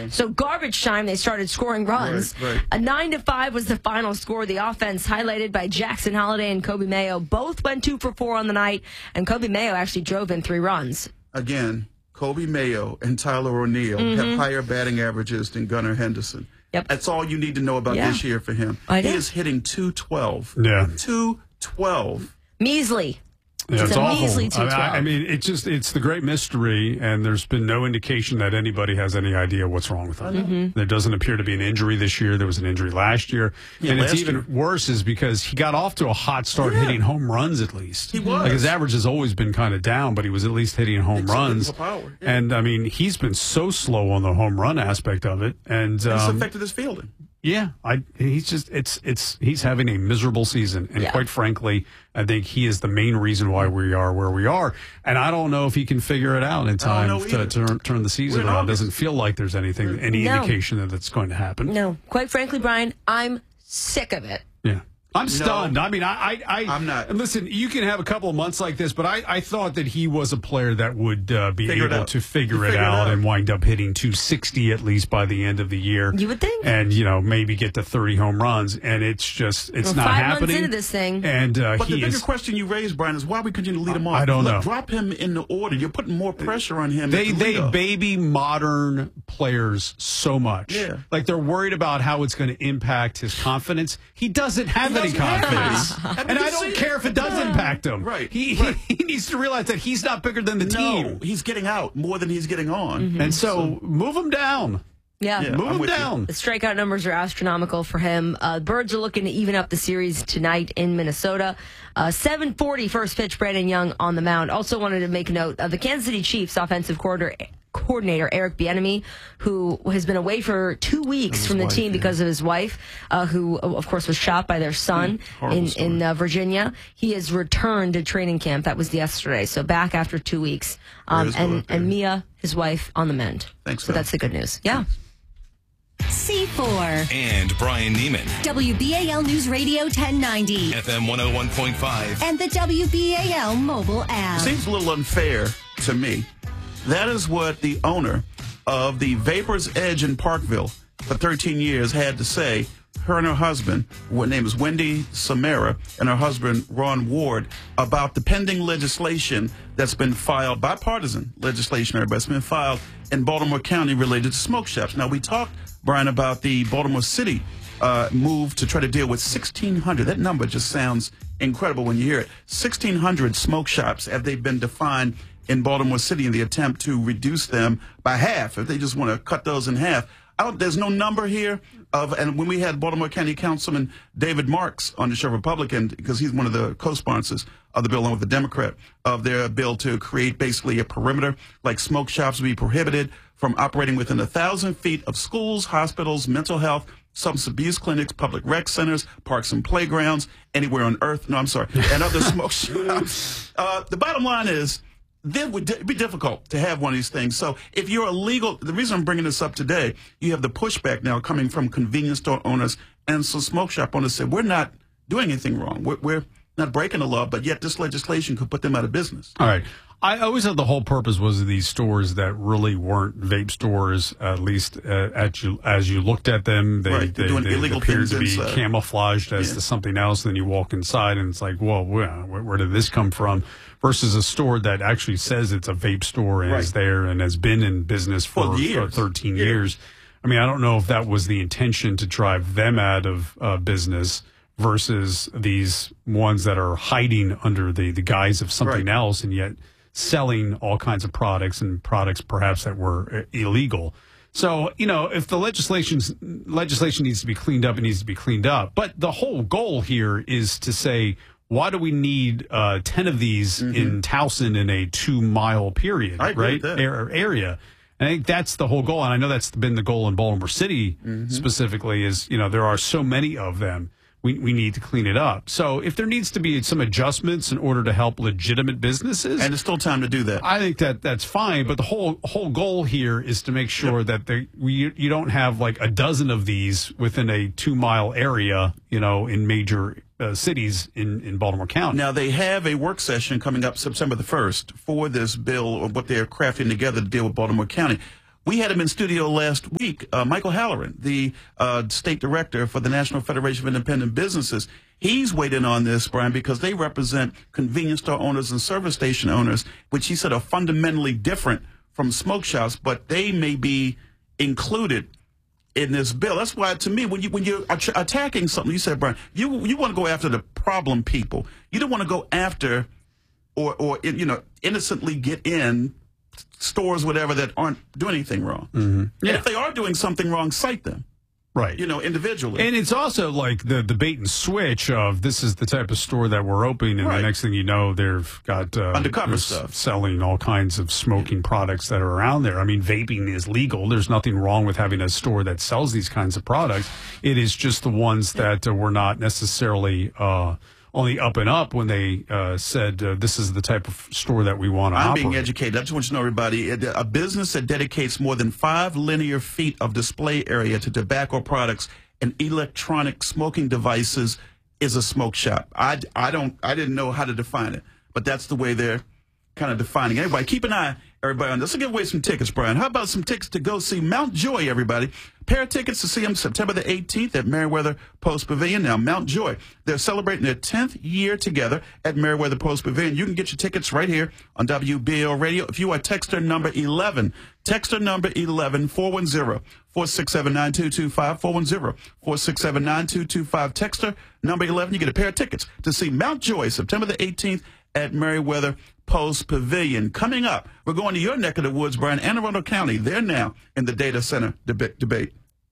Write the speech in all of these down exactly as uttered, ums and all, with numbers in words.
So garbage time, they started scoring runs. Right, right. A nine to five was the final score. The offense, highlighted by Jackson Holliday and Kobe Mayo, both went two for four on the night, and Kobe Mayo actually drove in three runs. Again, Kobe Mayo and Tyler O'Neill Mm-hmm. have higher batting averages than Gunnar Henderson. Yep. That's all you need to know about Yeah. this year for him. I He know. is hitting two twelve. Yeah. two twelve. Measly. Yeah, It's it's a awful. measly I, two twelve. I I mean, it's just it's the great mystery, and there's been no indication that anybody has any idea what's wrong with him. Mm-hmm. There doesn't appear to be an injury this year. There was an injury last year, Yeah, and it's last even year. worse is because he got off to a hot start, Yeah. hitting home runs at least. He was. Like his average has always been kind of down, but he was at least hitting home It's runs. hitting for power, yeah. And I mean, he's been so slow on the home run aspect of it, and It's um, affected his fielding. yeah, I he's just it's it's he's having a miserable season, and Yeah. quite frankly, I think he is the main reason why we are where we are. And I don't know if he can figure it out in time know to either. turn turn the season We're in around. August. Doesn't feel like there's anything any No. indication that it's going to happen. No, quite frankly, Brian, I'm sick of it. Yeah. I'm stunned. I mean, I, I, I, I'm not. And listen, you can have a couple of months like this, but I, I thought that he was a player that would uh, be Figure it able out. to figure You it figure it out out. and wind up hitting two sixty at least by the end of the year. You would think. And, you know, maybe get to thirty home runs. And it's just, it's We're not five happening. months into this thing. And uh, But he the bigger is. question you raised, Brian, is why we continue to lead him off. I don't Look, know. Drop him in the order. You're putting more pressure on him. They at the they leadoff. baby modern players so much. Yeah. Like they're worried about how it's going to impact his confidence. He doesn't have He any doesn't have confidence. any. Have And you I don't seen care if it does impact him. Right, He, right. he he needs to realize that he's not bigger than the No, team. he's getting out more than he's getting on. Mm-hmm. And so, move him down. Yeah. Yeah. Move I'm him with you. down. The strikeout numbers are astronomical for him. Uh, Birds are looking to even up the series tonight in Minnesota. Uh, seven forty first pitch, Brandon Young on the mound. Also wanted to make note of the Kansas City Chiefs offensive coordinator, coordinator Eric Bieniemy, who has been away for two weeks from the wife, team yeah. because of his wife, uh, who, of course, was shot by their son horrible in, story. in uh, Virginia. He has returned to training camp. That was yesterday. So back after two weeks. Um, Prayers go and, up there. and Mia, his wife, on the mend. Thanks, So Val. that's the good news. Yeah. C four. And Brian Neiman. W B A L News Radio ten ninety. F M one oh one point five. And the W B A L mobile app. Seems a little unfair to me. That is what the owner of the Vapors Edge in Parkville for thirteen years had to say. Her and her husband, her name is Wendy Samara, and her husband Ron Ward, about the pending legislation that's been filed, bipartisan legislation, everybody, that's been filed in Baltimore County related to smoke shops. Now, we talked, Brian, about the Baltimore City uh, move to try to deal with sixteen hundred. That number just sounds incredible when you hear it. sixteen hundred smoke shops have they been defined in Baltimore City in the attempt to reduce them by half, if they just want to cut those in half. I don't, there's no number here of, and when we had Baltimore County Councilman David Marks on the show, Republican, because he's one of the co-sponsors of the bill, along with the Democrat, of their bill to create basically a perimeter, like smoke shops be prohibited from operating within a thousand feet of schools, hospitals, mental health, substance abuse clinics, public rec centers, parks and playgrounds, anywhere on earth. No, I'm sorry, and other smoke shops. Uh, the bottom line is, it would di- be difficult to have one of these things. So if you're illegal, the reason I'm bringing this up today, you have the pushback now coming from convenience store owners and some smoke shop owners say, we're not doing anything wrong. We're, we're not breaking the law, but yet this legislation could put them out of business. All right. I always thought the whole purpose was these stores that really weren't vape stores, at least uh, at you, as you looked at them. They, Right, they're they, doing they illegal appeared things to be inside. camouflaged as Yeah. to something else. Then you walk inside and it's like, whoa, where, where did this come from? Versus a store that actually says it's a vape store and Right. is there and has been in business for, For years. for thirteen Yeah. years. I mean, I don't know if that was the intention to drive them out of uh, business versus these ones that are hiding under the, the guise of something Right. else and yet selling all kinds of products and products perhaps that were uh, illegal. So, you know, if the legislation's, legislation needs to be cleaned up, it needs to be cleaned up. But the whole goal here is to say, why do we need uh, ten of these in Towson in a two-mile period, I agree right, with that. Ar- area? I think that's the whole goal, and I know that's been the goal in Baltimore City specifically is, you know, there are so many of them. We, we need to clean it up. So if there needs to be some adjustments in order to help legitimate businesses, And there's still time to do that. I think that that's fine. But the whole whole goal here is to make sure that they, we you don't have like a dozen of these within a two mile area, you know, in major uh, cities in, in Baltimore County. Now, they have a work session coming up September the first for this bill, or what they're crafting together to deal with Baltimore County. We had him in studio last week, uh, Michael Halloran, the uh, state director for the National Federation of Independent Businesses. He's weighed in on this, Brian, because they represent convenience store owners and service station owners, which he said are fundamentally different from smoke shops, but they may be included in this bill. That's why, to me, when you when you're att- attacking something, you said, Brian, you you want to go after the problem people. You don't want to go after or or you know innocently get in stores, whatever, that aren't doing anything wrong. Mm-hmm. Yeah. And if they are doing something wrong, cite them. Right. You know, individually. And it's also like the, the bait and switch of this is the type of store that we're opening, and right. the next thing you know, they've got uh, undercover stuff, selling all kinds of smoking products that are around there. I mean, vaping is legal. There's nothing wrong with having a store that sells these kinds of products. It is just the ones that uh, were not necessarily uh, on the up and up when they uh, said uh, this is the type of store that we want to I'm operate. being educated. I just want you to know, everybody, a business that dedicates more than five linear feet of display area to tobacco products and electronic smoking devices is a smoke shop. I, I don't I didn't know how to define it, but that's the way they're kind of defining it. Everybody, keep an eye, everybody, on this. Let's give away some tickets, Brian. How about some tickets to go see Mount Joy, everybody? Pair of tickets to see them September the eighteenth at Meriwether Post Pavilion. Now, Mount Joy, they're celebrating their tenth year together at Meriwether Post Pavilion. You can get your tickets right here on W B A L Radio. If you are texter number eleven, texter number eleven, four one zero, four six seven, nine two two five, four one zero, four six seven, nine two two five. Texter number eleven, you get a pair of tickets to see Mount Joy September the eighteenth at Meriwether Post Pavilion. Coming up, we're going to your neck of the woods, Brian, Anne Arundel County. They're now in the data center deb- debate.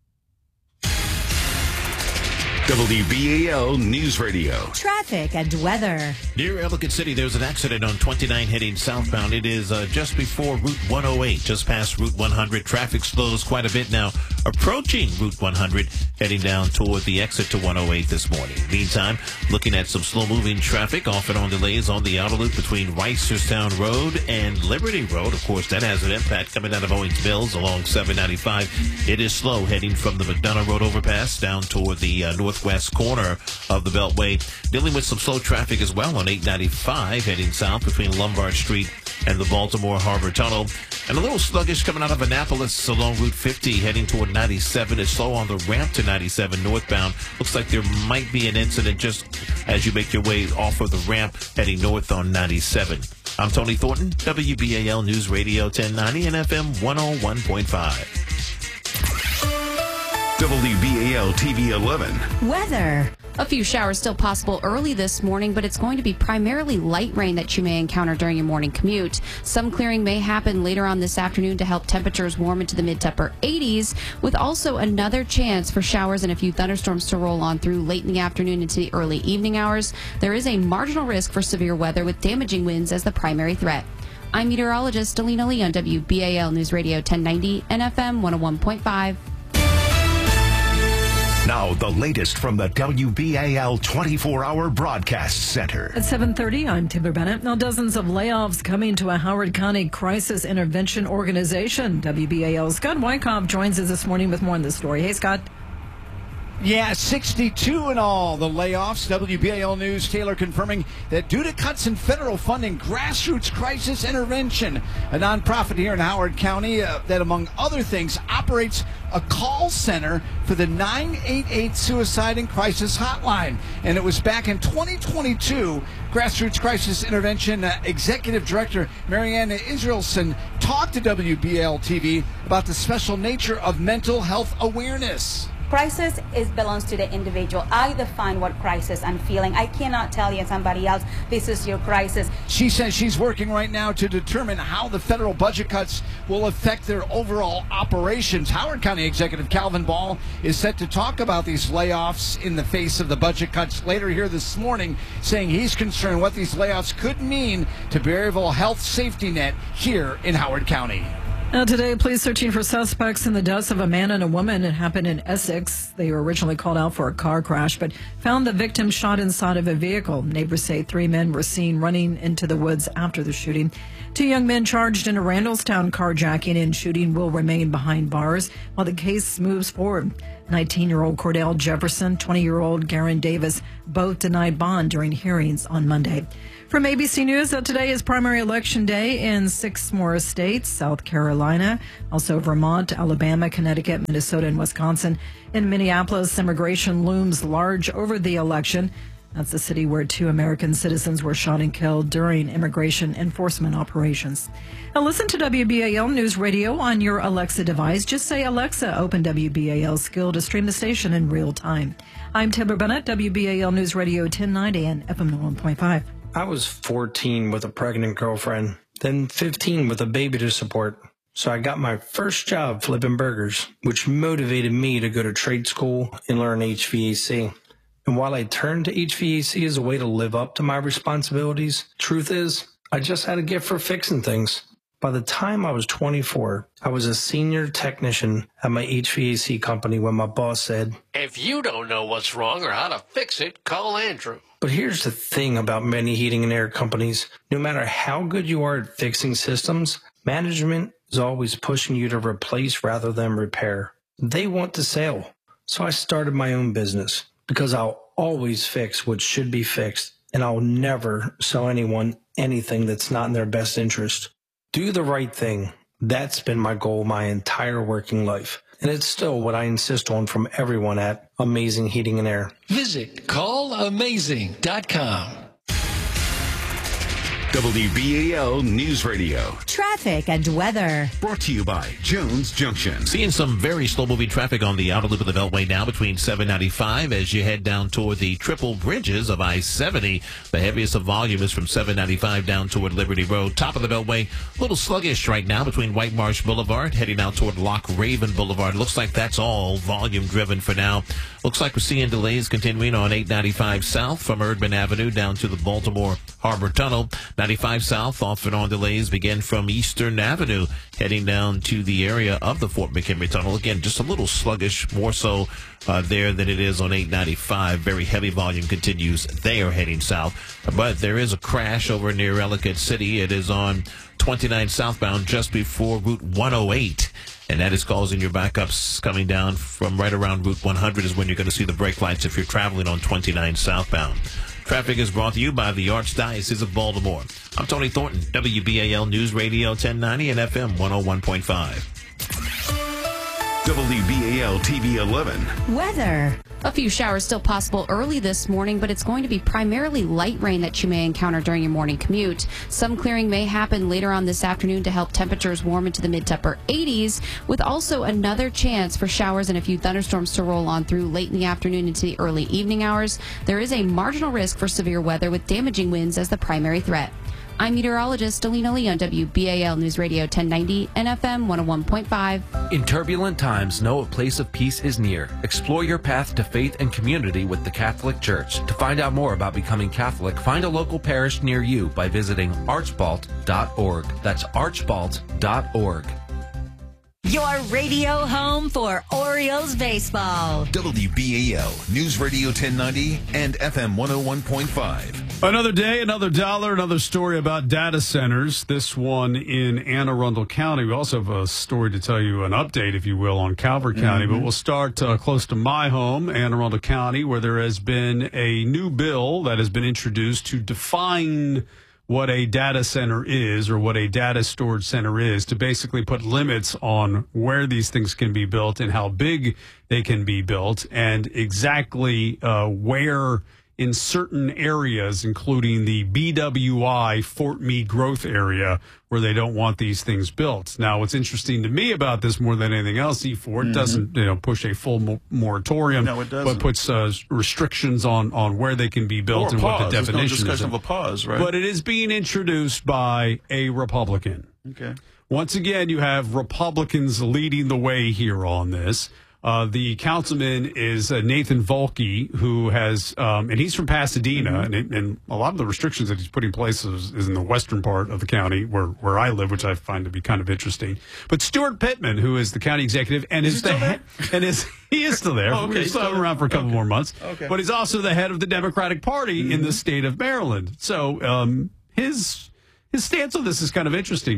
W B A L News Radio. Traffic and weather. Near Ellicott City, there's an accident on twenty-nine heading southbound. It is uh, just before Route one oh eight, just past Route one hundred. Traffic slows quite a bit now, approaching Route one hundred, heading down toward the exit to one oh eight this morning. Meantime, looking at some slow-moving traffic, off and on delays on the outer loop between Reisterstown Road and Liberty Road. Of course, that has an impact coming out of Owings Mills along seven ninety-five. It is slow heading from the McDonough Road overpass down toward the uh, north west corner of the Beltway. Dealing with some slow traffic as well on eight ninety-five heading south between Lombard Street and the Baltimore Harbor Tunnel. And a little sluggish coming out of Annapolis along Route fifty heading toward ninety-seven. It's slow on the ramp to ninety-seven northbound. Looks like there might be an incident just as you make your way off of the ramp heading north on ninety-seven. I'm Tony Thornton, W B A L News Radio ten ninety and F M one oh one point five. W B A L T V eleven. Weather. A few showers still possible early this morning, but it's going to be primarily light rain that you may encounter during your morning commute. Some clearing may happen later on this afternoon to help temperatures warm into the mid to upper eighties, with also another chance for showers and a few thunderstorms to roll on through late in the afternoon into the early evening hours. There is a marginal risk for severe weather with damaging winds as the primary threat. I'm meteorologist Alina Lee on W B A L News Radio ten ninety and F M one oh one point five. Now, the latest from the W B A L twenty-four hour Broadcast Center. At seven thirty, I'm Timber Bennett. Now, dozens of layoffs coming to a Howard County crisis intervention organization. W B A L's Scott Wyckoff joins us this morning with more on this story. Hey, Scott. Yeah, sixty-two in all, the layoffs. W B A L News, Taylor confirming that due to cuts in federal funding, Grassroots Crisis Intervention, a nonprofit here in Howard County uh, that, among other things, operates a call center for the nine eight eight Suicide and Crisis Hotline. And it was back in twenty twenty-two, Grassroots Crisis Intervention uh, Executive Director Marianne Israelson talked to W B A L T V about the special nature of mental health awareness. Crisis is belongs to the individual. I define what crisis I'm feeling. I cannot tell you somebody else, this is your crisis. She says she's working right now to determine how the federal budget cuts will affect their overall operations. Howard County Executive Calvin Ball is set to talk about these layoffs in the face of the budget cuts later here this morning, saying he's concerned what these layoffs could mean to Berryville Health Safety Net here in Howard County. Now today, police searching for suspects in the deaths of a man and a woman. It happened in Essex. They were originally called out for a car crash, but found the victim shot inside of a vehicle. Neighbors say three men were seen running into the woods after the shooting. Two young men charged in a Randallstown carjacking and shooting will remain behind bars while the case moves forward. nineteen-year-old Cordell Jefferson, twenty-year-old Garen Davis, both denied bond during hearings on Monday. From A B C News, uh, today is primary election day in six more states: South Carolina, also Vermont, Alabama, Connecticut, Minnesota, and Wisconsin. In Minneapolis, immigration looms large over the election. That's the city where two American citizens were shot and killed during immigration enforcement operations. Now listen to W B A L News Radio on your Alexa device. Just say, Alexa, open W B A L skill to stream the station in real time. I'm Taylor Bennett, W B A L News Radio ten ninety and F M one point five. I was fourteen with a pregnant girlfriend, then fifteen with a baby to support. So I got my first job flipping burgers, which motivated me to go to trade school and learn H V A C. And while I turned to H V A C as a way to live up to my responsibilities, truth is, I just had a gift for fixing things. By the time I was twenty-four, I was a senior technician at my H V A C company when my boss said, "If you don't know what's wrong or how to fix it, call Andrew." But here's the thing about many heating and air companies. No matter how good you are at fixing systems, management is always pushing you to replace rather than repair. They want to sell. So I started my own business. Because I'll always fix what should be fixed, and I'll never sell anyone anything that's not in their best interest. Do the right thing. That's been my goal my entire working life, and it's still what I insist on from everyone at Amazing Heating and Air. Visit call amazing dot com. W B A L News Radio. Traffic and weather. Brought to you by Jones Junction. Seeing some very slow-moving traffic on the outer loop of the Beltway now between seven ninety-five as you head down toward the triple bridges of I seventy. The heaviest of volume is from seven ninety-five down toward Liberty Road. Top of the Beltway, a little sluggish right now between White Marsh Boulevard, heading out toward Loch Raven Boulevard. Looks like that's all volume-driven for now. Looks like we're seeing delays continuing on eight ninety-five South from Erdman Avenue down to the Baltimore Harbor Tunnel. ninety-five South off and on delays begin from Eastern Avenue, heading down to the area of the Fort McHenry Tunnel. Again, just a little sluggish, more so uh, there than it is on eight ninety-five. Very heavy volume continues there heading south. But there is a crash over near Ellicott City. It is on twenty-nine southbound just before Route one oh eight. And that is causing your backups coming down from right around Route one hundred is when you're going to see the brake lights if you're traveling on twenty-nine southbound. Traffic is brought to you by the Archdiocese of Baltimore. I'm Tony Thornton, W B A L News Radio ten ninety and F M one oh one point five. W B A L T V eleven. Weather. A few showers still possible early this morning, but it's going to be primarily light rain that you may encounter during your morning commute. Some clearing may happen later on this afternoon to help temperatures warm into the mid-to-upper eighties, with also another chance for showers and a few thunderstorms to roll on through late in the afternoon into the early evening hours. There is a marginal risk for severe weather with damaging winds as the primary threat. I'm meteorologist Alina Lee on W B A L News Radio ten ninety and F M one oh one point five. In turbulent times, know a place of peace is near. Explore your path to faith and community with the Catholic Church. To find out more about becoming Catholic, find a local parish near you by visiting archbalt dot org. That's archbalt dot org. Your radio home for Orioles baseball. W B A L News Radio ten ninety and F M one oh one point five. Another day, another dollar, another story about data centers. This one in Anne Arundel County. We also have a story to tell you, an update, if you will, on Calvert County. Mm-hmm. But we'll start uh, close to my home, Anne Arundel County, where there has been a new bill that has been introduced to define what a data center is, or what a data storage center is, to basically put limits on where these things can be built and how big they can be built, and exactly uh, where in certain areas, including the B W I Fort Meade growth area, where they don't want these things built. Now, what's interesting to me about this more than anything else, E four, it mm-hmm. doesn't you know, push a full mo- moratorium, no, it doesn't. but puts uh, restrictions on, on where they can be built or and pause. what the definition There's no discussion is. of a pause, right? But it is being introduced by a Republican. Okay. Once again, you have Republicans leading the way here on this. Uh, the councilman is uh, Nathan Volke, who has, um, and he's from Pasadena, mm-hmm. and, and a lot of the restrictions that he's putting in place is, is in the western part of the county where, where I live, which I find to be kind of interesting. But Stuart Pittman, who is the county executive, and is, is the head, and is he is still there. oh, okay. He's still around for a couple okay. more months. Okay. But he's also the head of the Democratic Party mm-hmm. in the state of Maryland. So um, his his stance on this is kind of interesting.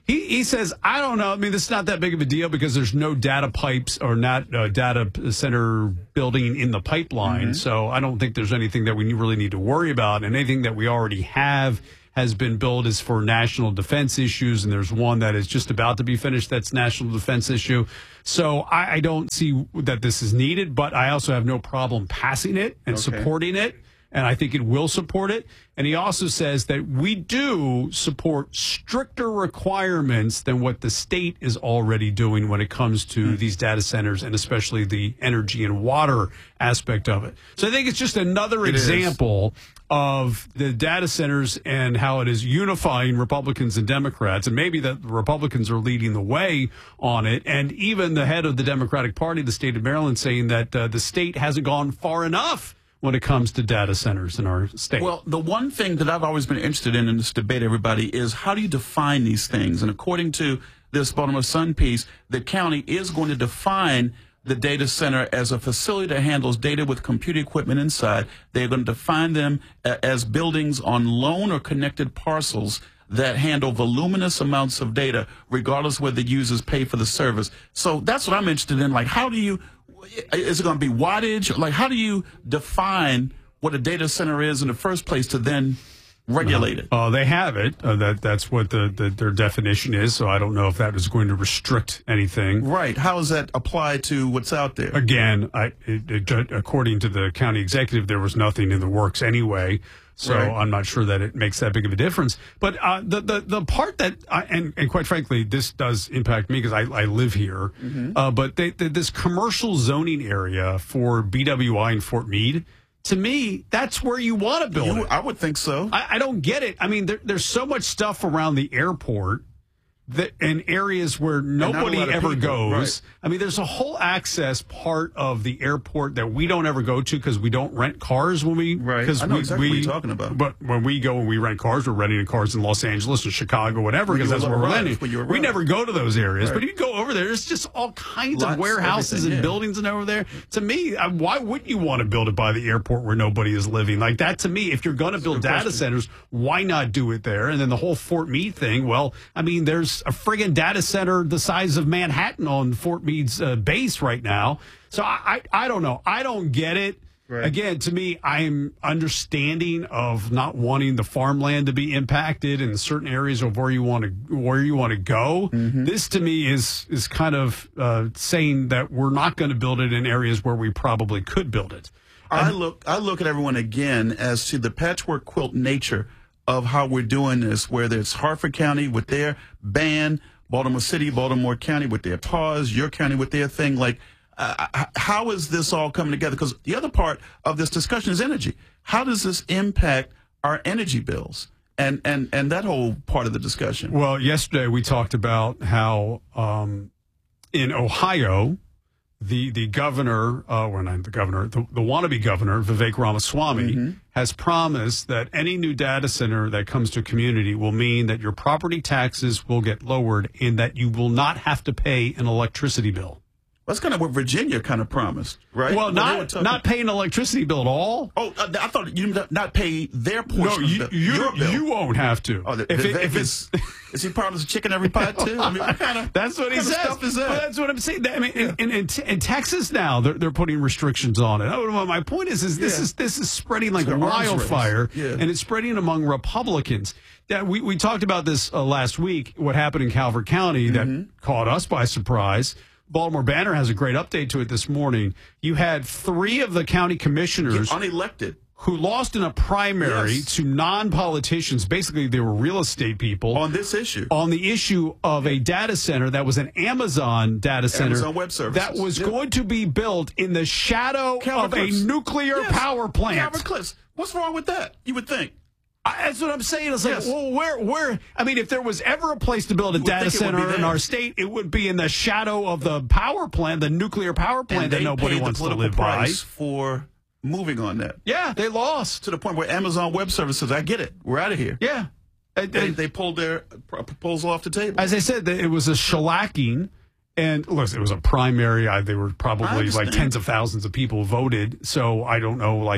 He, he says, I don't know. I mean, this is not that big of a deal because there's no data pipes or not uh, data center building in the pipeline. Mm-hmm. So I don't think there's anything that we really need to worry about. And anything that we already have has been built is for national defense issues. And there's one that is just about to be finished. That's national defense issue. So I, I don't see that this is needed, but I also have no problem passing it and okay. supporting it. And I think it will support it. And he also says that we do support stricter requirements than what the state is already doing when it comes to mm. these data centers and especially the energy and water aspect of it. So I think it's just another it example is. of the data centers and how it is unifying Republicans and Democrats. And maybe that the Republicans are leading the way on it. And even the head of the Democratic Party, the state of Maryland, saying that uh, the state hasn't gone far enough when it comes to data centers in our state. Well, the one thing that I've always been interested in in this debate, everybody, is how do you define these things? And according to this Baltimore Sun piece, the county is going to define the data center as a facility that handles data with computer equipment inside. They're going to define them as buildings on lone or connected parcels that handle voluminous amounts of data, regardless whether users pay for the service. So that's what I'm interested in. Like, how do you... Is it going to be wattage? Like, how do you define what a data center is in the first place to then regulate it? Oh, uh, they have it. Uh, that that's what the, the their definition is. So I don't know if that is going to restrict anything. Right. How does that apply to what's out there? Again, I, it, it, according to the county executive, there was nothing in the works anyway. So right. I'm not sure that it makes that big of a difference. But uh, the, the the part that, I, and, and quite frankly, this does impact me because I, I live here. Mm-hmm. Uh, but they, they, this commercial zoning area for B W I in Fort Meade, to me, that's where you want to build you, it. I would think so. I, I don't get it. I mean, there, there's so much stuff around the airport that in areas where nobody ever people, goes. Right. I mean, there's a whole access part of the airport that we don't ever go to because we don't rent cars when we. Right. Because I know we, exactly we, what you're talking about. But when we go and we rent cars, we're renting cars in Los Angeles or Chicago, whatever, because that's where we're renting. We never go to those areas. Right. But if you go over there, there's just all kinds Lots, of warehouses and yeah. buildings and over there. To me, I, why wouldn't you want to build it by the airport where nobody is living? Like that, to me, if you're going to build data question. centers, why not do it there? And then the whole Fort Meade thing, well, I mean, there's a friggin' data center the size of Manhattan on Fort Meade's uh, base right now. So I, I, I don't know. I don't get it. Right. Again, to me, I'm understanding of not wanting the farmland to be impacted in certain areas of where you want to where you want to go. Mm-hmm. This, to me, is is kind of uh, saying that we're not going to build it in areas where we probably could build it. I um, look I look at everyone again as to the patchwork quilt nature of how we're doing this, whether it's Harford County with their ban, Baltimore City, Baltimore County with their pause, your county with their thing. Like, uh, how is this all coming together? Because the other part of this discussion is energy. How does this impact our energy bills? And and and that whole part of the discussion. Well, yesterday we talked about how um, in Ohio, the the governor, uh, well, not the governor, the, the wannabe governor, Vivek Ramaswamy, mm-hmm. has promised that any new data center that comes to a community will mean that your property taxes will get lowered and that you will not have to pay an electricity bill. That's kind of what Virginia kind of promised, right? Well, not talking... not paying an electricity bill at all. Oh, I thought you not pay their portion. No, you of the, you, your bill. you won't have to. Oh, the, if, the, it, if it's is he part of the chicken every pot too? I mean, what kind of that's what he says. Stuff is that? Well, that's what I'm saying. I mean, yeah. in, in, in Texas now they're they're putting restrictions on it. Oh, my point is, is this yeah. is this is spreading like wildfire, yeah. and it's spreading among Republicans. Yeah, we we talked about this uh, last week. What happened in Calvert County mm-hmm. that caught us by surprise. Baltimore Banner has a great update to it this morning. You had three of the county commissioners yeah, unelected who lost in a primary yes. to non-politicians. Basically, they were real estate people. On this issue. On the issue of a data center that was an Amazon data center. Amazon Web Services. That was yeah. going to be built in the shadow Calvert of Cliffs. a nuclear yes. power plant. Calvert Cliffs. What's wrong with that? You would think. I, that's what I'm saying. It's like, yes. well, where, where? I mean, if there was ever a place to build a data center in our state, it would be in the shadow of the power plant, the nuclear power plant and that nobody wants to live by. For moving on that, yeah, they lost to the point where Amazon Web Services. I get it. We're out of here. Yeah, they, they, they pulled their proposal off the table. As I said, it was a shellacking. And look, it was a primary. I, they were probably like tens of thousands of people voted. So I don't know, like.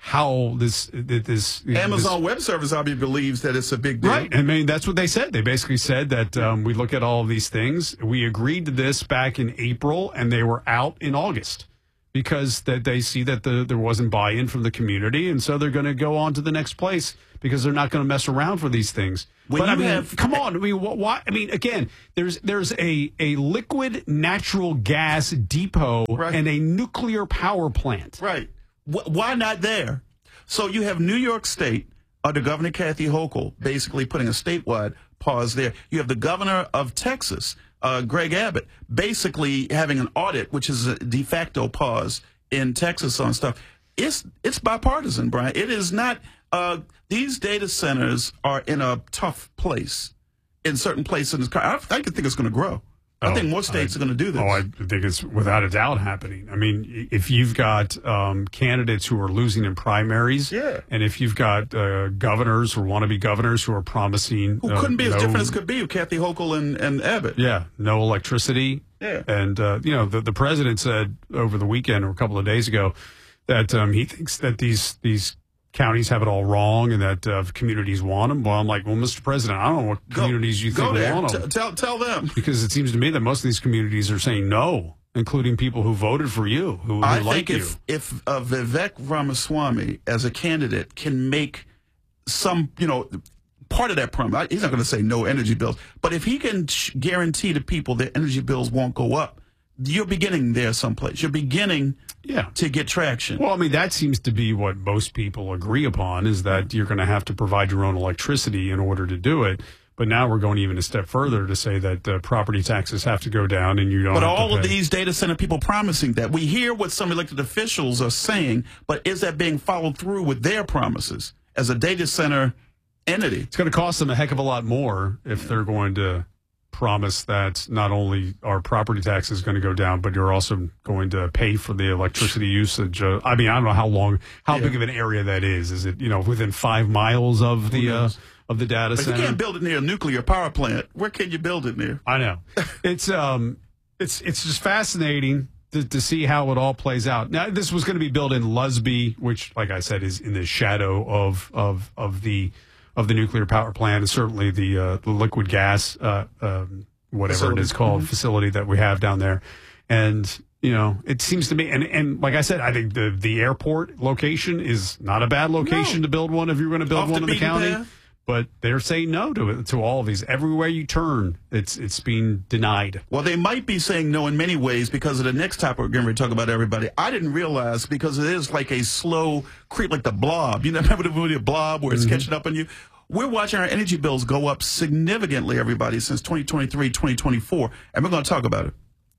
how this this Amazon this, Web Service obviously believes that it's a big deal. Right. I mean, that's what they said. They basically said that um, we look at all of these things. We agreed to this back in April, and they were out in August because that they see that the, there wasn't buy-in from the community, and so they're going to go on to the next place because they're not going to mess around for these things. When but you I mean, have- come on. I mean, what, why? I mean, again, there's there's a, a liquid natural gas depot Right. and a nuclear power plant. Right. Wh- Why not there? So you have New York State under Governor Kathy Hochul basically putting a statewide pause there. You have the governor of Texas, uh, Greg Abbott, basically having an audit, which is a de facto pause in Texas on stuff. It's it's bipartisan, Brian. It is not. Uh, these data centers are in a tough place in certain places in this country. I, I think it's going to grow. I Oh, think more states I- are going to do this. Oh, I think it's without a doubt happening. I mean, if you've got um, candidates who are losing in primaries, Yeah. and if you've got uh, governors or wannabe governors who are promising Who uh, couldn't be as no- different as could be with Kathy Hochul and, and Abbott. yeah, no electricity. Yeah. And, uh, you know, the, the president said over the weekend or a couple of days ago that um, he thinks that these these counties have it all wrong and that uh, communities want them. Well, I'm like, well, Mister President, I don't know what Go- communities you go think there. want them. T- tell tell them. Because it seems to me that most of these communities are saying no, including people who voted for you, who, who I like think you. if if uh, Vivek Ramaswamy as a candidate can make some, you know, part of that promise, he's not going to say no energy bills, but if he can sh- guarantee to people that energy bills won't go up, you're beginning there someplace. You're beginning yeah. to get traction. Well, I mean, that seems to be what most people agree upon is that you're going to have to provide your own electricity in order to do it. But now we're going even a step further to say that uh, property taxes have to go down and you don't But have all to of pay. these data center people promising that. We hear what some elected officials are saying, but is that being followed through with their promises as a data center entity? It's going to cost them a heck of a lot more if they're going to promise that not only are property taxes going to go down, but you're also going to pay for the electricity usage. Uh, I mean, I don't know how long, how Yeah. big of an area that is. Is it, you know, within five miles of the uh, knows? of the data But center? you can't build it near a nuclear power plant. Where can you build it near? I know. It's um, it's it's just fascinating to, to see how it all plays out. Now, this was going to be built in Lusby, which, like I said, is in the shadow of of of the of the nuclear power plant, and certainly the uh, the liquid gas, uh, um, whatever Facility. it is called, Mhm. facility that we have down there, and. You know, it seems to me, and, and like I said, I think the, the airport location is not a bad location to build one if you're going to build Off one the in the beaten county. path. But they're saying no to it, to all of these. Everywhere you turn, it's it's being denied. Well, they might be saying no in many ways because of the next topic we're going to talk about, everybody. I didn't realize because it is like a slow creep, like the blob. You know, remember the movie Blob where it's Mm-hmm. catching up on you? We're watching our energy bills go up significantly, everybody, since twenty twenty-three, twenty twenty-four, and we're going to talk about it.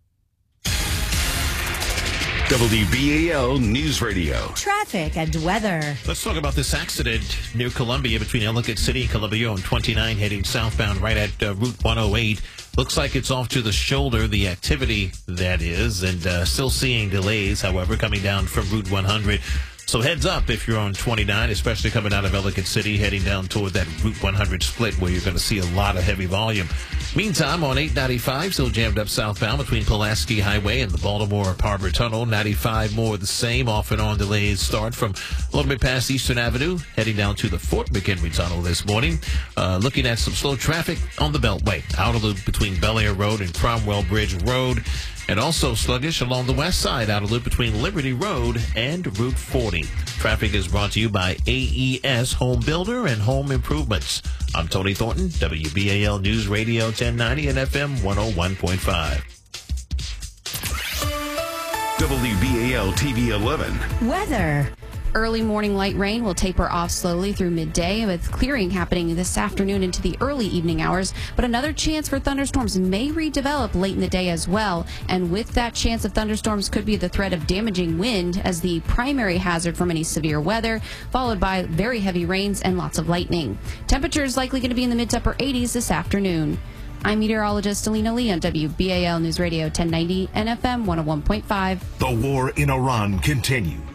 W B A L News Radio. Traffic and weather. Let's talk about this accident near Columbia between Ellicott City and Columbia on twenty-nine heading southbound right at uh, Route one oh eight. Looks like it's off to the shoulder, the activity that is, and uh, still seeing delays, however, coming down from Route one hundred. So heads up if you're on twenty-nine, especially coming out of Ellicott City, heading down toward that Route one hundred split where you're going to see a lot of heavy volume. Meantime, on eight ninety-five, still jammed up southbound between Pulaski Highway and the Baltimore Harbor Tunnel. ninety-five more of the same, off and on delays start from a little bit past Eastern Avenue, heading down to the Fort McHenry Tunnel this morning. Uh, looking at some slow traffic on the Beltway, outer loop between Bel Air Road and Cromwell Bridge Road. And also sluggish along the west side, outer loop between Liberty Road and Route forty. Traffic is brought to you by A E S Home Builder and Home Improvements. I'm Tony Thornton, W B A L News Radio ten ninety and F M one oh one point five. W B A L T V eleven. Weather. Early morning light rain will taper off slowly through midday, with clearing happening this afternoon into the early evening hours. But another chance for thunderstorms may redevelop late in the day as well. And with that chance of thunderstorms could be the threat of damaging wind as the primary hazard from any severe weather, followed by very heavy rains and lots of lightning. Temperatures likely going to be in the mid to upper eighties this afternoon. I'm meteorologist Alina Lee on W B A L News Radio ten ninety and F M one oh one point five. The war in Iran continues.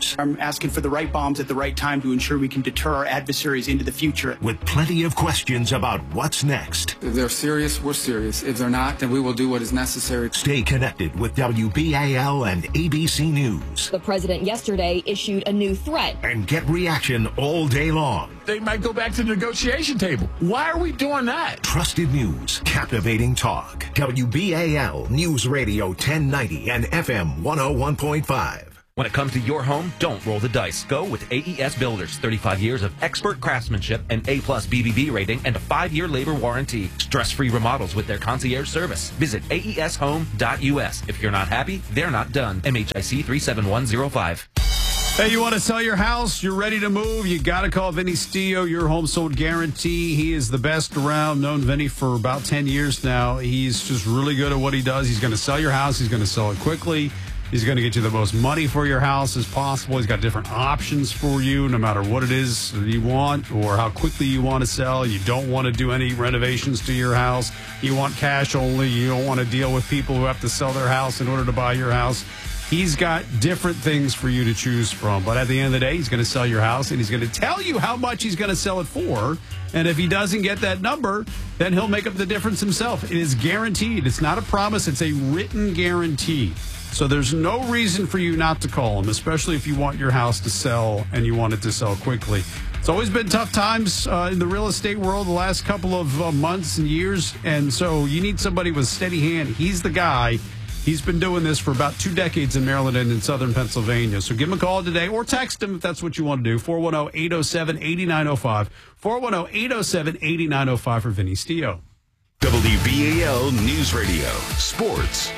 News. I'm asking for the right bombs at the right time to ensure we can deter our adversaries into the future. With plenty of questions about what's next. If they're serious, we're serious. If they're not, then we will do what is necessary. Stay connected with W B A L and A B C News. The president yesterday issued a new threat. And get reaction all day long. They might go back to the negotiation table. Why are we doing that? Trusted news, captivating talk. W B A L News Radio ten ninety and F M one oh one point five. When it comes to your home, don't roll the dice. Go with A E S Builders. thirty-five years of expert craftsmanship, an A-plus B B B rating, and a five-year labor warranty. Stress-free remodels with their concierge service. Visit A E S home dot U S. If you're not happy, they're not done. M H I C three seven one zero five. Hey, you want to sell your house? You're ready to move? You got to call Vinny Stio, your home sold guarantee. He is the best around. Known Vinny for about ten years now. He's just really good at what he does. He's going to sell your house. He's going to sell it quickly. He's going to get you the most money for your house as possible. He's got different options for you, no matter what it is that you want or how quickly you want to sell. You don't want to do any renovations to your house. You want cash only. You don't want to deal with people who have to sell their house in order to buy your house. He's got different things for you to choose from. But at the end of the day, he's going to sell your house, and he's going to tell you how much he's going to sell it for. And if he doesn't get that number, then he'll make up the difference himself. It is guaranteed. It's not a promise. It's a written guarantee. So there's no reason for you not to call him, especially if you want your house to sell and you want it to sell quickly. It's always been tough times uh, in the real estate world the last couple of uh, months and years. And so you need somebody with a steady hand. He's the guy. He's been doing this for about two decades in Maryland and in southern Pennsylvania. So give him a call today or text him if that's what you want to do. four one zero, eight zero seven, eight nine zero five. four one zero, eight zero seven, eight nine zero five for Vinny Stio. W B A L News Radio. Sports.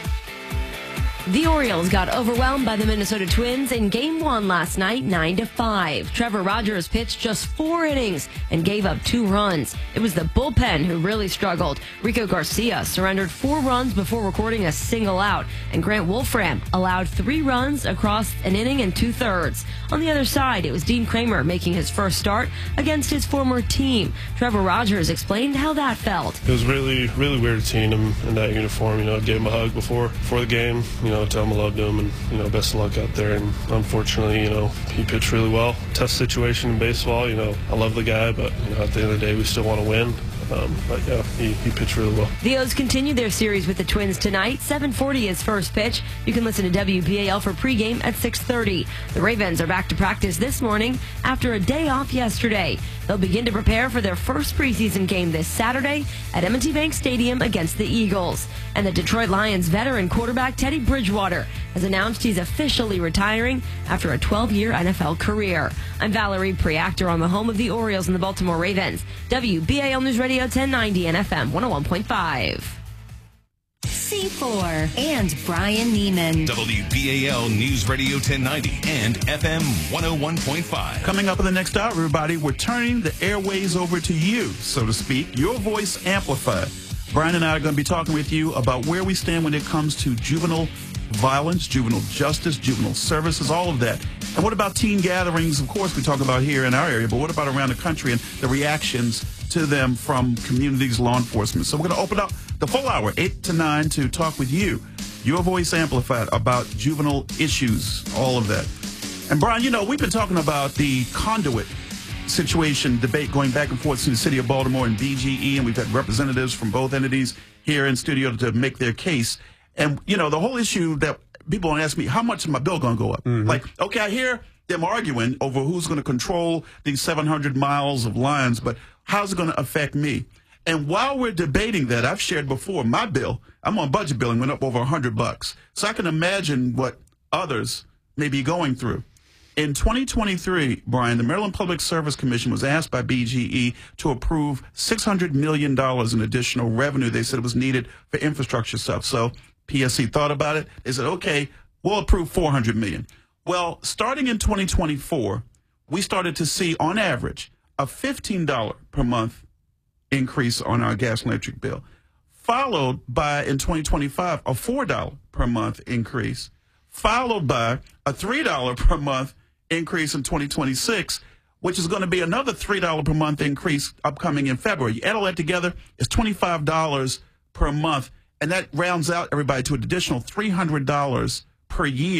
The Orioles got overwhelmed by the Minnesota Twins in Game One last night, nine to five. Trevor Rogers pitched just four innings and gave up two runs. It was the bullpen who really struggled. Rico Garcia surrendered four runs before recording a single out, and Grant Wolfram allowed three runs across an inning and two thirds. On the other side, it was Dean Kramer making his first start against his former team. Trevor Rogers explained how that felt. It was really, really weird seeing him in that uniform. You know, I gave him a hug before before the game. You know. You know, tell him I loved him and, you know, best of luck out there. And unfortunately, you know, he pitched really well. Tough situation in baseball. You know, I love the guy, but, you know, at the end of the day, we still want to win. Um, but, yeah, he, he pitched really well. The O's continue their series with the Twins tonight. seven forty is first pitch. You can listen to W B A L for pregame at six thirty. The Ravens are back to practice this morning after a day off yesterday. They'll begin to prepare for their first preseason game this Saturday at M and T Bank Stadium against the Eagles. And the Detroit Lions veteran quarterback Teddy Bridgewater has announced he's officially retiring after a twelve-year N F L career. I'm Valerie Preactor on the home of the Orioles and the Baltimore Ravens. W B A L News Radio ten ninety and F M one oh one point five. C four and Brian Neiman. W B A L News Radio ten ninety and F M one oh one point five. Coming up in the next hour, everybody, we're turning the airways over to you, so to speak, your voice amplified. Brian and I are going to be talking with you about where we stand when it comes to juvenile violence, juvenile justice, juvenile services, all of that. And what about teen gatherings? Of course, we talk about here in our area, but what about around the country and the reactions to them from communities, law enforcement? So we're going to open up the full hour, eight to nine, to talk with you, your voice amplified, about juvenile issues, all of that. And Brian, you know, we've been talking about the conduit situation debate going back and forth in the city of Baltimore and B G E, and we've had representatives from both entities here in studio to make their case. And, you know, the whole issue that people want to ask me, how much is my bill going to go up? Mm-hmm. Like, okay, I hear them arguing over who's going to control these seven hundred miles of lines, but how's it going to affect me? And while we're debating that, I've shared before, my bill, I'm on budget billing, went up over one hundred bucks. So I can imagine what others may be going through. In twenty twenty-three, Brian, the Maryland Public Service Commission was asked by B G E to approve six hundred million dollars in additional revenue. They said it was needed for infrastructure stuff. So P S C thought about it. They said, okay, we'll approve four hundred million dollars. Well, starting in twenty twenty-four, we started to see, on average, a fifteen dollars per month increase on our gas and electric bill, followed by, in twenty twenty-five, a four dollars per month increase, followed by a three dollars per month increase in twenty twenty-six, which is going to be another three dollars per month increase upcoming in February. You add all that together, it's twenty-five dollars per month, and that rounds out everybody to an additional three hundred dollars per year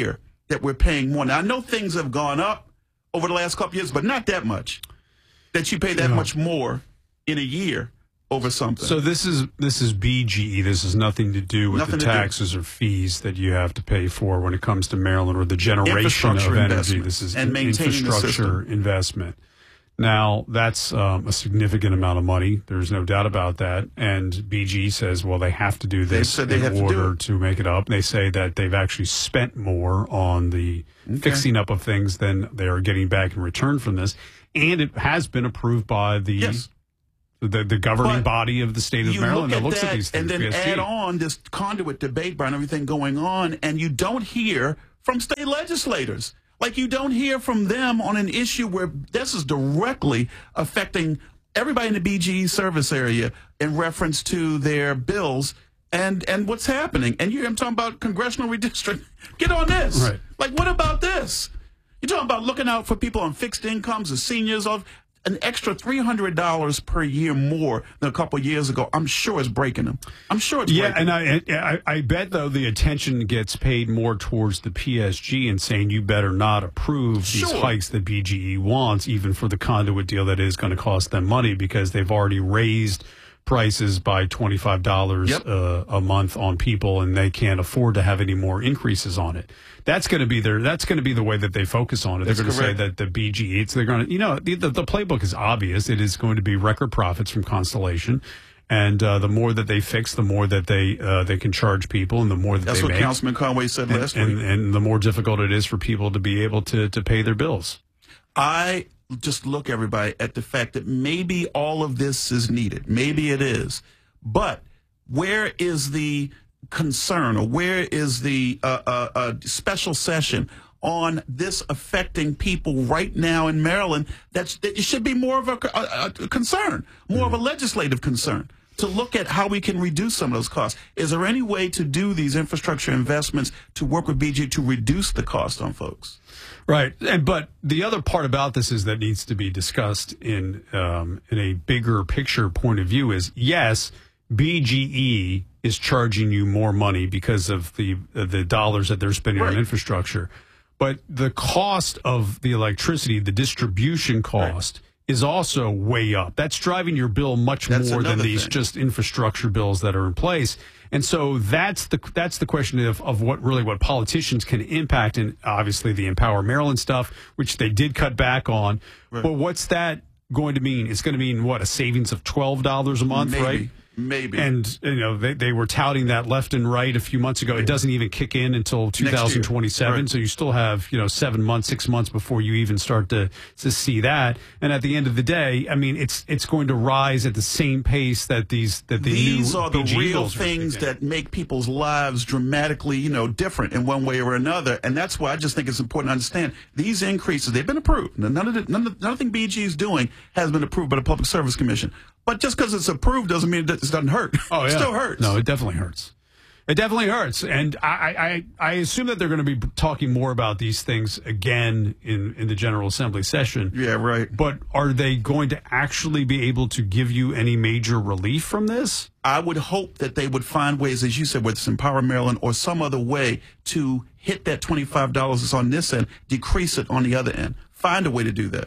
that we're paying more. Now, I know things have gone up over the last couple of years, but not that much, that you pay that No. much more in a year over something. So this is this is B G E. This has nothing to do with Nothing the to do. taxes or fees that you have to pay for when it comes to Maryland or the generation of Infrastructure energy. investment This is and maintaining the infrastructure system. investment. Now, that's um, a significant amount of money. There's no doubt about that. And B G E says, well, they have to do this said they in have to do order it. to make it up. They say that they've actually spent more on the Okay. fixing up of things than they are getting back in return from this. And it has been approved by the Yes. the, the governing But body of the state of you Maryland look that looks that, at these things. and then B S G. add on this conduit debate by everything going on, and you don't hear from state legislators. Like you don't hear from them on an issue where this is directly affecting everybody in the B G E service area in reference to their bills and, and what's happening. And you, I'm talking about congressional redistricting. Get on this. Right. Like, what about this? You're talking about looking out for people on fixed incomes, the seniors, of an extra three hundred dollars per year more than a couple of years ago. I'm sure it's breaking them. I'm sure it's Yeah, breaking and them. I, I I bet though the attention gets paid more towards the P S G and saying you better not approve these Sure. hikes that B G E wants, even for the conduit deal that is going to cost them money because they've already raised prices by twenty-five dollars Yep. uh, a month on people, and they can't afford to have any more increases on it. That's going to be their. That's going to be the way that they focus on it. That's they're going to say correct. that the B G E. It's, they're going to. You know, the, the the playbook is obvious. It is going to be record profits from Constellation. And uh, the more that they fix, the more that they uh, they can charge people, and the more that That's they what make. Councilman Conway said and, last and, week. and the more difficult it is for people to be able to to pay their bills. I just look, everybody, at the fact that maybe all of this is needed. Maybe it is. But where is the concern, or where is the uh, uh, uh, special session on this affecting people right now in Maryland? That's, that it should be more of a, a, a concern, more of a legislative concern, to look at how we can reduce some of those costs. Is there any way to do these infrastructure investments to work with B G to reduce the cost on folks? Right, and but the other part about this is that needs to be discussed in um, in a bigger picture point of view is yes, B G E is charging you more money because of the uh, the dollars that they're spending Right. on infrastructure, but the cost of the electricity, the distribution cost, is also way up. That's driving your bill much That's more than another these thing. just infrastructure bills that are in place. And so that's the that's the question of, of what really what politicians can impact, and obviously the Empower Maryland stuff, which they did cut back on. Right. But what's that going to mean? It's going to mean what, a savings of twelve dollars a month, Maybe. right? Maybe. And you know they, they were touting that left and right a few months ago. It doesn't even kick in until two thousand twenty-seven, Right. so you still have you know seven months, six months before you even start to to see that. And at the end of the day, I mean, it's it's going to rise at the same pace that these that the These new are the B G E real bills are things kicking in. that make people's lives dramatically, you know, different in one way or another. And that's why I just think it's important to understand these increases, they've been approved. None of the, none of the, nothing B G is doing has been approved by the Public Service Commission. But just because it's approved doesn't mean it doesn't hurt. Oh, yeah. It still hurts. No, it definitely hurts. It definitely hurts. And I, I, I assume that they're going to be talking more about these things again in, in the General Assembly session. Yeah, right. But are they going to actually be able to give you any major relief from this? I would hope that they would find ways, as you said, whether it's Empower Maryland or some other way, to hit that twenty-five dollars that's on this end, decrease it on the other end. Find a way to do that.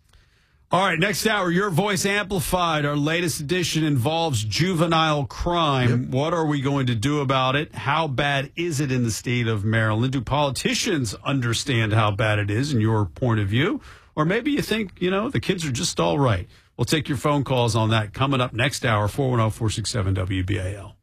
All right, next hour, Your Voice Amplified. Our latest edition involves juvenile crime. What are we going to do about it? How bad is it in the state of Maryland? Do politicians understand how bad it is in your point of view? Or maybe you think, you know, the kids are just all right. We'll take your phone calls on that coming up next hour, four one zero, four six seven, W B A L.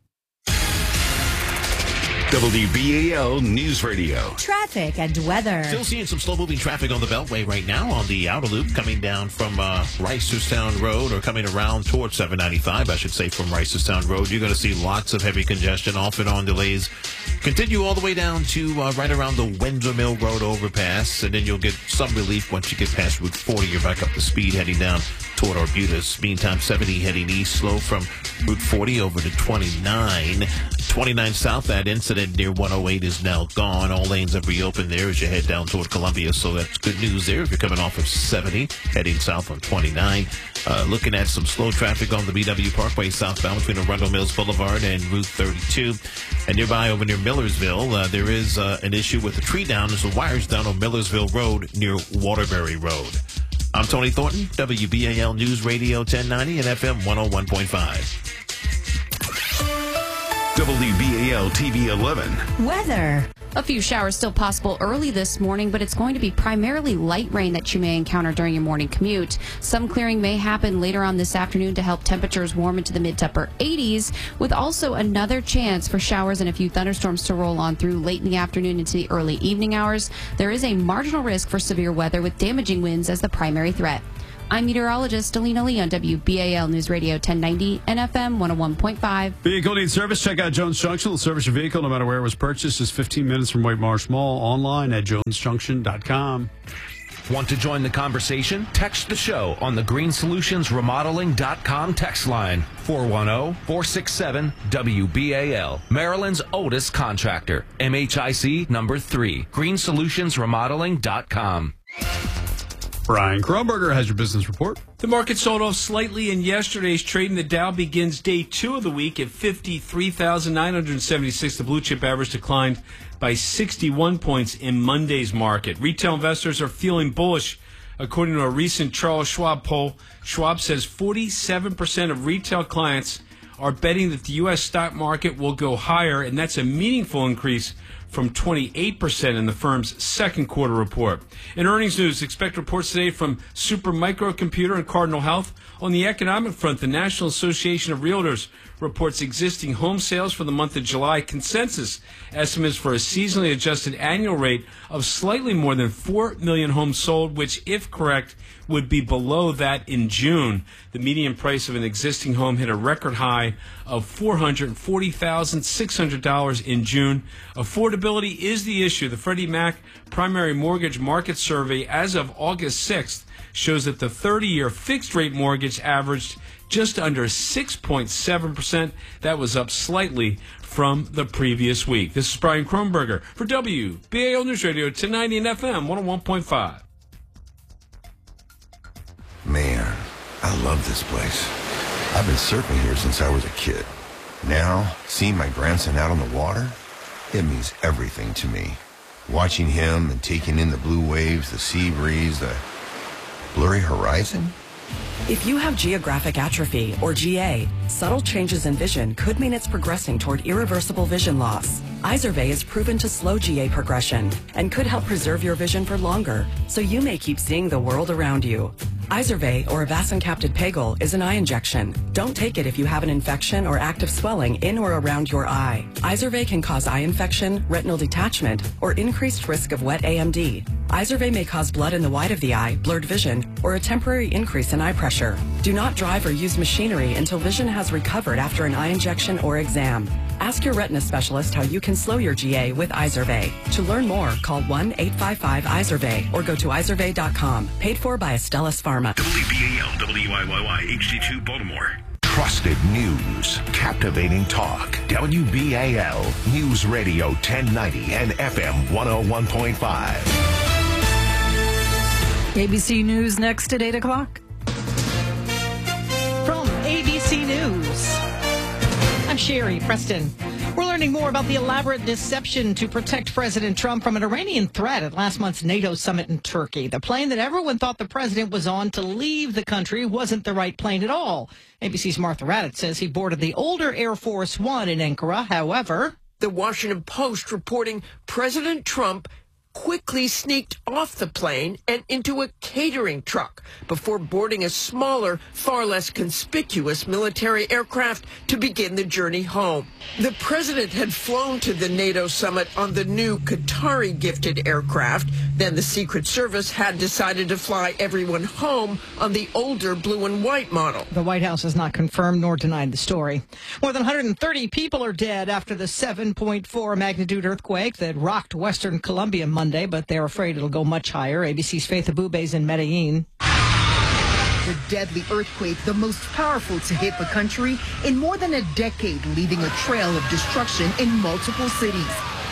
W B A L News Radio. Traffic and weather. Still seeing some slow-moving traffic on the Beltway right now on the outer loop coming down from uh, Reisterstown Road, or coming around towards seven ninety-five, I should say, from Reisterstown Road. You're going to see lots of heavy congestion, off and on delays. Continue all the way down to uh, right around the Windsor Mill Road overpass, and then you'll get some relief once you get past Route forty. You're back up to speed heading down toward Arbutus. Meantime, seventy heading east, slow from Route forty over to twenty-nine. twenty-nine south, that incident and near one oh eight is now gone. All lanes have reopened there as you head down toward Columbia, so that's good news there. If you're coming off of seventy, heading south on twenty-nine, uh, looking at some slow traffic on the B W Parkway southbound between Arundel Mills Boulevard and Route thirty-two. And nearby over near Millersville, uh, there is uh, an issue with the tree down. There's the wires down on Millersville Road near Waterbury Road. I'm Tony Thornton, W B A L News Radio ten ninety and F M one oh one point five. W B A L T V eleven. Weather. A few showers still possible early this morning, but it's going to be primarily light rain that you may encounter during your morning commute. Some clearing may happen later on this afternoon to help temperatures warm into the mid to upper eighties, with also another chance for showers and a few thunderstorms to roll on through late in the afternoon into the early evening hours. There is a marginal risk for severe weather with damaging winds as the primary threat. I'm meteorologist Alina Lee on W B A L News Radio ten ninety and F M one oh one point five. Vehicle needs service. Check out Jones Junction. They'll service your vehicle no matter where it was purchased. It's fifteen minutes from White Marsh Mall. Online at jones junction dot com. Want to join the conversation? Text the show on the green solutions remodeling dot com text line four one zero, four six seven, W B A L. Maryland's oldest contractor. M H I C number three. green solutions remodeling dot com. Brian Kronberger has your business report. The market sold off slightly in yesterday's trading. The Dow begins day two of the week at fifty-three thousand nine hundred seventy-six. The blue chip average declined by sixty-one points in Monday's market. Retail investors are feeling bullish. According to a recent Charles Schwab poll, Schwab says forty-seven percent of retail clients are betting that the U S stock market will go higher, and that's a meaningful increase from twenty-eight percent in the firm's second quarter report. In earnings news, expect reports today from Super Microcomputer and Cardinal Health. On the economic front, the National Association of Realtors reports existing home sales for the month of July. Consensus estimates for a seasonally adjusted annual rate of slightly more than four million homes sold, which, if correct, would be below that in June. The median price of an existing home hit a record high of four hundred forty thousand six hundred dollars in June. Affordability is the issue. The Freddie Mac Primary Mortgage Market Survey as of August sixth shows that the thirty-year fixed-rate mortgage averaged just under six point seven percent. That was up slightly from the previous week. This is Brian Kronberger for W B A L News Radio ten ninety and F M one oh one point five. Man, I love this place. I've been surfing here since I was a kid. Now, seeing my grandson out on the water, it means everything to me. Watching him and taking in the blue waves, the sea breeze, the blurry horizon. If you have geographic atrophy, or G A, subtle changes in vision could mean it's progressing toward irreversible vision loss. Izervay is proven to slow G A progression and could help preserve your vision for longer, so you may keep seeing the world around you. Izervay, or avacincaptad pegol, is an eye injection. Don't take it if you have an infection or active swelling in or around your eye. Izervay can cause eye infection, retinal detachment, or increased risk of wet A M D. Izervay may cause blood in the white of the eye, blurred vision, or a temporary increase in eye pressure. Do not drive or use machinery until vision has recovered after an eye injection or exam. Ask your retina specialist how you can slow your G A with Izervay. To learn more, call one eight five five Izervay or go to izervay dot com. Paid for by Astellas Pharma. W B A L W I Y Y H D two Baltimore. Trusted news, captivating talk. W B A L News Radio ten ninety and F M one oh one point five. A B C News next at eight o'clock. From A B C News, I'm Sherry Preston. We're learning more about the elaborate deception to protect President Trump from an Iranian threat at last month's NATO summit in Turkey. The plane that everyone thought the president was on to leave the country wasn't the right plane at all. A B C's Martha Raddatz says he boarded the older Air Force One in Ankara. However, the Washington Post reporting President Trump quickly sneaked off the plane and into a catering truck before boarding a smaller, far less conspicuous military aircraft to begin the journey home. The president had flown to the NATO summit on the new Qatari-gifted aircraft. Then the Secret Service had decided to fly everyone home on the older blue and white model. The White House has not confirmed nor denied the story. More than one hundred thirty people are dead after the seven point four magnitude earthquake that rocked western Colombia Monday, but they're afraid it'll go much higher. A B C's Faith Abubey's in Medellin. The deadly earthquake, the most powerful to hit the country in more than a decade, leaving a trail of destruction in multiple cities.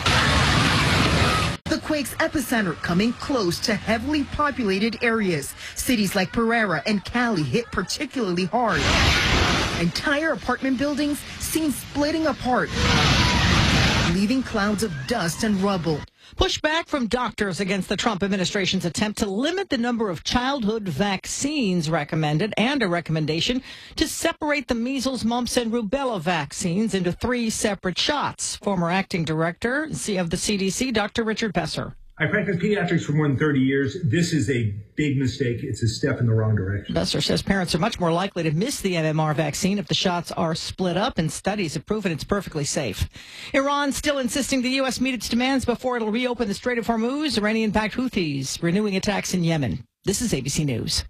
The quake's epicenter coming close to heavily populated areas. Cities like Pereira and Cali hit particularly hard. Entire apartment buildings seen splitting apart, leaving clouds of dust and rubble. Pushback from doctors against the Trump administration's attempt to limit the number of childhood vaccines recommended, and a recommendation to separate the measles, mumps, and rubella vaccines into three separate shots. Former acting director of the C D C, Doctor Richard Besser. I practiced pediatrics for more than thirty years. This is a big mistake. It's a step in the wrong direction. Besser says parents are much more likely to miss the M M R vaccine if the shots are split up, and studies have proven it's perfectly safe. Iran still insisting the U S meet its demands before it'll reopen the Strait of Hormuz. Iranian-backed Houthis renewing attacks in Yemen. This is A B C News.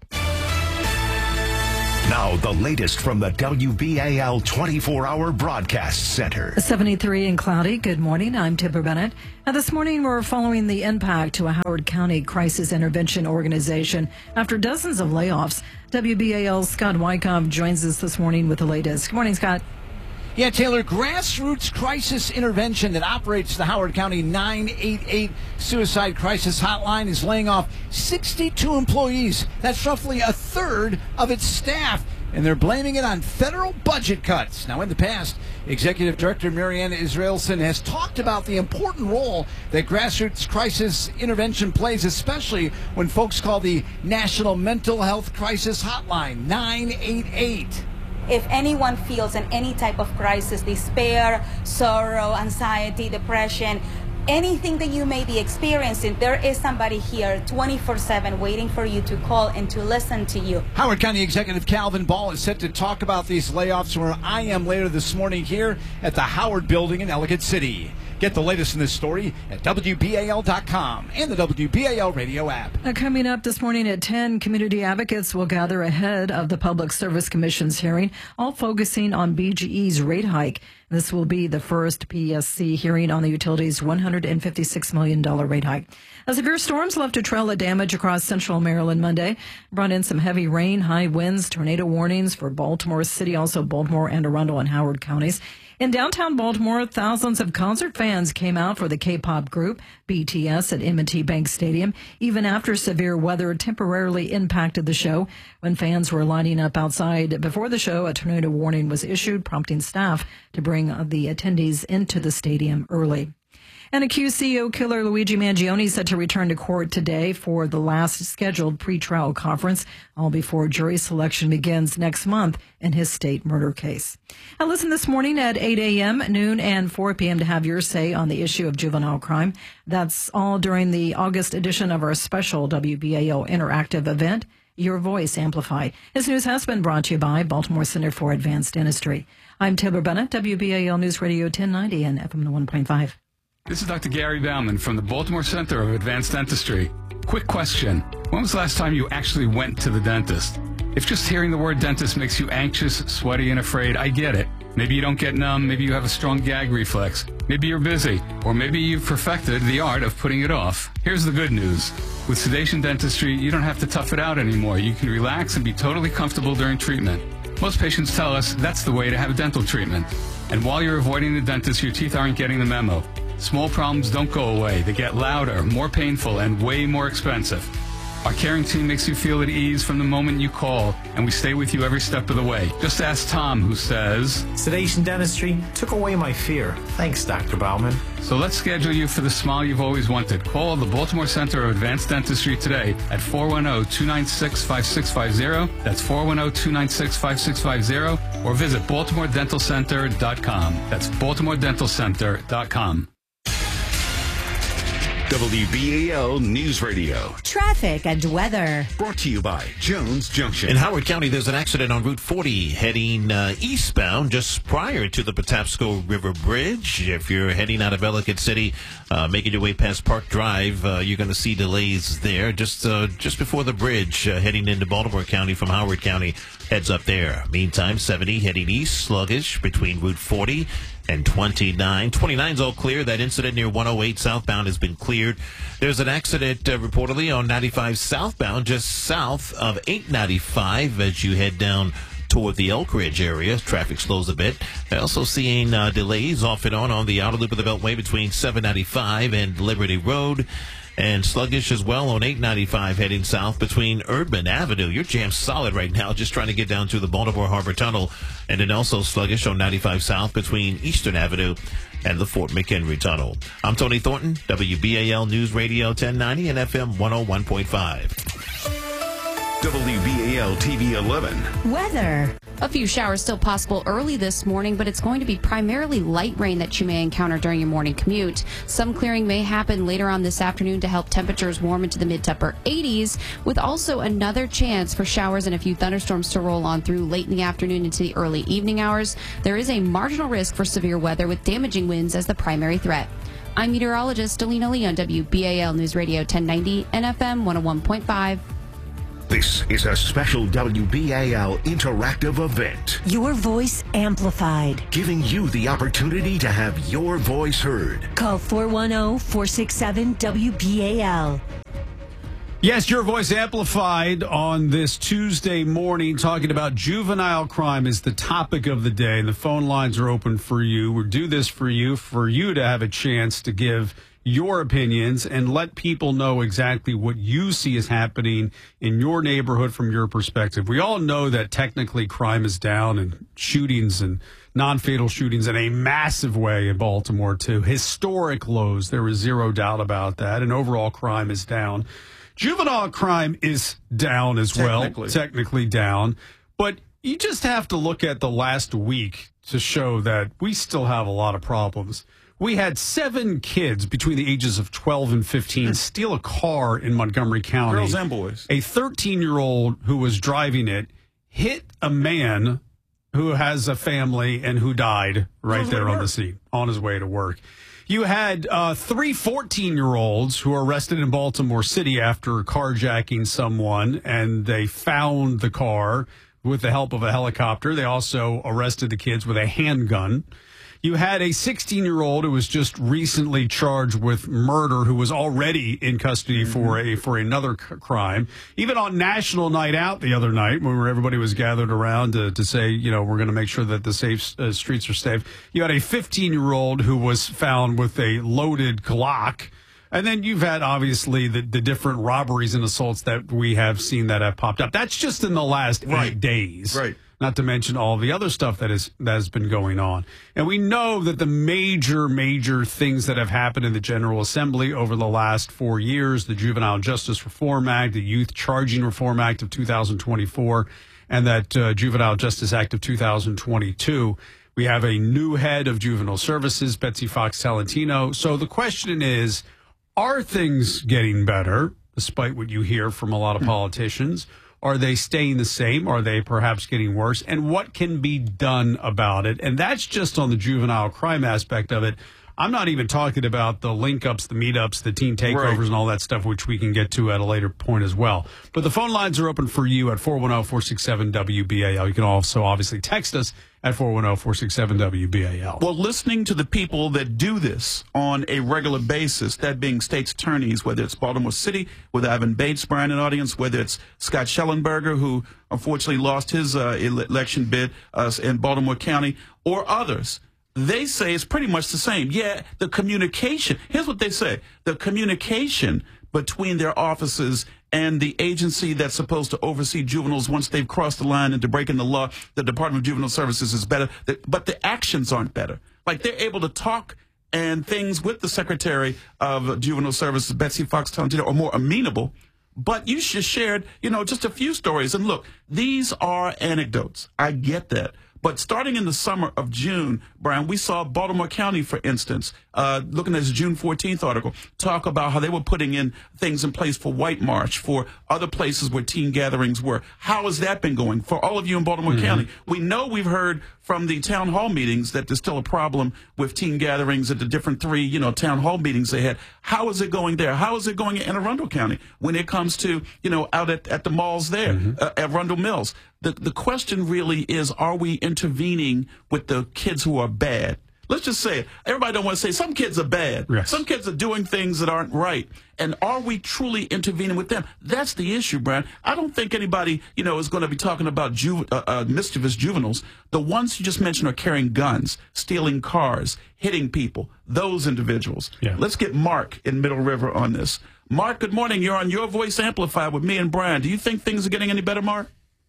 Now, the latest from the W B A L twenty-four hour Broadcast Center. seventy-three and cloudy. Good morning. I'm Tipper Bennett. Now, this morning, we're following the impact to a Howard County crisis intervention organization after dozens of layoffs. W B A L's Scott Wyckoff joins us this morning with the latest. Good morning, Scott. Yeah, Taylor, grassroots crisis intervention that operates the Howard County nine eight eight suicide crisis hotline is laying off sixty-two employees. That's roughly a third of its staff, and they're blaming it on federal budget cuts. Now, in the past, Executive Director Marianne Israelson has talked about the important role that grassroots crisis intervention plays, especially when folks call the National Mental Health Crisis Hotline nine eight eight. If anyone feels in any type of crisis, despair, sorrow, anxiety, depression, anything that you may be experiencing, there is somebody here twenty-four seven waiting for you to call and to listen to you. Howard County Executive Calvin Ball is set to talk about these layoffs where I am later this morning here at the Howard Building in Ellicott City. Get the latest in this story at W B A L dot com and the W B A L radio app. Now, coming up this morning at ten, community advocates will gather ahead of the Public Service Commission's hearing, all focusing on B G E's rate hike. This will be the first P S C hearing on the utility's one hundred fifty-six million dollars rate hike. A severe storms left a trail of damage across central Maryland Monday, brought in some heavy rain, high winds, tornado warnings for Baltimore City, also Baltimore, Anne Arundel, and Howard counties. In downtown Baltimore, thousands of concert fans came out for the K-pop group B T S at M and T Bank Stadium, even after severe weather temporarily impacted the show. When fans were lining up outside before the show, a tornado warning was issued, prompting staff to bring the attendees into the stadium early. And accused C E O killer Luigi Mangione is set to return to court today for the last scheduled pretrial conference, all before jury selection begins next month in his state murder case. Now listen this morning at eight a.m., noon, and four p.m. to have your say on the issue of juvenile crime. That's all during the August edition of our special W B A L interactive event, Your Voice Amplified. This news has been brought to you by Baltimore Center for Advanced Dentistry. I'm Taylor Bennett, W B A L News Radio ten ninety and F M one point five. This is Doctor Gary Bauman from the Baltimore Center of Advanced Dentistry. Quick question. When was the last time you actually went to the dentist? If just hearing the word dentist makes you anxious, sweaty, and afraid, I get it. Maybe you don't get numb, maybe you have a strong gag reflex, maybe you're busy, or maybe you've perfected the art of putting it off. Here's the good news. With sedation dentistry, you don't have to tough it out anymore. You can relax and be totally comfortable during treatment. Most patients tell us that's the way to have dental treatment. And while you're avoiding the dentist, your teeth aren't getting the memo. Small problems don't go away. They get louder, more painful, and way more expensive. Our caring team makes you feel at ease from the moment you call, and we stay with you every step of the way. Just ask Tom, who says, sedation dentistry took away my fear. Thanks, Doctor Bauman. So let's schedule you for the smile you've always wanted. Call the Baltimore Center of Advanced Dentistry today at four one zero, two nine six, five six five zero. That's four one zero, two nine six, five six five zero. Or visit baltimore dental center dot com. That's baltimore dental center dot com. W B A L News Radio. Traffic and weather. Brought to you by Jones Junction. In Howard County, there's an accident on Route forty heading uh, eastbound just prior to the Patapsco River Bridge. If you're heading out of Ellicott City, uh, making your way past Park Drive, uh, you're going to see delays there just uh, just before the bridge uh, heading into Baltimore County from Howard County. Heads up there. Meantime, seventy heading east, sluggish between Route forty and twenty-nine. twenty-nine's all clear. That incident near one oh eight southbound has been cleared. There's an accident uh, reportedly on ninety-five southbound, just south of eight ninety-five as you head down toward the Elk Ridge area. Traffic slows a bit. Also seeing uh, delays off and on on the outer loop of the Beltway between seven ninety-five and Liberty Road. And sluggish as well on eight ninety-five heading south between Erdman Avenue. You're jammed solid right now, just trying to get down to the Baltimore Harbor Tunnel. And then also sluggish on ninety-five south between Eastern Avenue and the Fort McHenry Tunnel. I'm Tony Thornton, W B A L News Radio ten ninety and F M one oh one point five. W B A L T V eleven. Weather. A few showers still possible early this morning, but it's going to be primarily light rain that you may encounter during your morning commute. Some clearing may happen later on this afternoon to help temperatures warm into the mid to upper eighties, with also another chance for showers and a few thunderstorms to roll on through late in the afternoon into the early evening hours. There is a marginal risk for severe weather with damaging winds as the primary threat. I'm meteorologist Delina Lee on W B A L News Radio ten ninety and F M one oh one point five. This is a special W B A L interactive event. Your voice amplified. Giving you the opportunity to have your voice heard. Call four one zero, four six seven, W B A L. Yes, your voice amplified on this Tuesday morning, talking about juvenile crime is the topic of the day. And the phone lines are open for you. We'll do this for you, for you to have a chance to give your opinions and let people know exactly what you see is happening in your neighborhood from your perspective. We all know that technically crime is down and shootings and non-fatal shootings in a massive way in Baltimore to historic lows. There is zero doubt about that. And overall crime is down. Juvenile crime is down as well, technically, technically down. But you just have to look at the last week to show that we still have a lot of problems. We had seven kids between the ages of twelve and fifteen steal a car in Montgomery County. Girls and boys. A thirteen-year-old who was driving it hit a man who has a family and who died right there on the scene on his way to work. You had uh, three fourteen-year-olds who were arrested in Baltimore City after carjacking someone, and they found the car with the help of a helicopter. They also arrested the kids with a handgun. You had a sixteen-year-old who was just recently charged with murder, who was already in custody mm-hmm. for a for another c- crime. Even on National Night Out the other night, when everybody was gathered around to, to say, you know, we're going to make sure that the safe uh, streets are safe, you had a fifteen-year-old who was found with a loaded Glock. And then you've had, obviously, the, the different robberies and assaults that we have seen that have popped up. That's just in the last right. eight days. Right. Not to mention all the other stuff that is that has been going on. And we know that the major, major things that have happened in the General Assembly over the last four years, the Juvenile Justice Reform Act, the Youth Charging Reform Act of two thousand twenty-four, and that uh, Juvenile Justice Act of two thousand twenty-two. We have a new head of Juvenile Services, Betsy Fox Talentino. So the question is, are things getting better, despite what you hear from a lot of politicians? Are they staying the same? Are they perhaps getting worse? And what can be done about it? And that's just on the juvenile crime aspect of it. I'm not even talking about the link-ups, the meetups, the teen takeovers, right. and all that stuff, which we can get to at a later point as well. But the phone lines are open for you at four one zero, four six seven, W B A L. You can also obviously text us at four one zero, four six seven, W B A L. Well, listening to the people that do this on a regular basis, that being state's attorneys, whether it's Baltimore City with Ivan Bates, Brian, an audience, whether it's Scott Schellenberger, who unfortunately lost his uh, election bid uh, in Baltimore County, or others, they say it's pretty much the same. Yeah, the communication, here's what they say, the communication between their offices and the agency that's supposed to oversee juveniles once they've crossed the line into breaking the law, the Department of Juvenile Services is better, but the actions aren't better. Like, they're able to talk and things with the Secretary of Juvenile Services, Betsy Fox Talentino, are more amenable. But you just shared, you know, just a few stories. And look, these are anecdotes. I get that. But starting in the summer of June, Brian, we saw Baltimore County, for instance, uh, looking at this June fourteenth article, talk about how they were putting in things in place for White March, for other places where teen gatherings were. How has that been going for all of you in Baltimore mm-hmm. County? We know we've heard from the town hall meetings that there's still a problem with teen gatherings at the different three, you know, town hall meetings they had. How is it going there? How is it going in Arundel County when it comes to, you know, out at, at the malls there, mm-hmm. uh, at Arundel Mills? The, the question really is, are we intervening with the kids who are bad? let's just say it. Everybody don't want to say some kids are bad. Yes. Some kids are doing things that aren't right. And are we truly intervening with them? That's the issue, Brian. I don't think anybody, you know, is going to be talking about ju- uh, uh, mischievous juveniles. The ones you just mentioned are carrying guns, stealing cars, hitting people, those individuals. Yeah. Let's get Mark in Middle River on this. Mark, good morning. You're on Your Voice Amplified with me and Brian. Do you think things are getting any better, Mark?